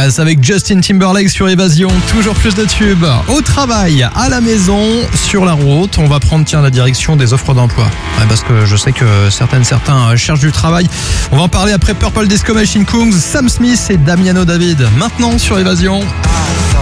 Class avec Justin Timberlake sur Évasion. Toujours plus de tubes. Au travail, à la maison, sur la route. On va prendre la direction des offres d'emploi. Ouais, parce que je sais que certains cherchent du travail. On va en parler après Purple Disco Machine Kings, Sam Smith et Damiano David. Maintenant sur Évasion.